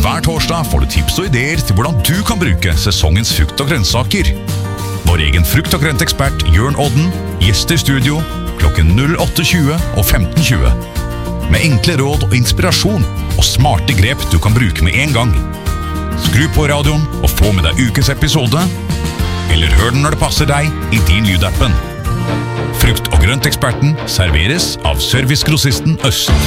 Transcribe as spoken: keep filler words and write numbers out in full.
Hver torsdag får du tips og ideer til hvordan du kan bruke sesongens frukt og grønnsaker. Vår egen frukt- og grøntekspert Jørn Odden gjester studio klokken åtte tjue og femten tjue. Med enkle råd og inspirasjon og smarte grep du kan bruke med en gang. Skru på radioen og få med deg ukens episode, eller hør den når det passer deg i din lydappen. Frukt- og grønteksperten serveres av Servicegrossisten Øst.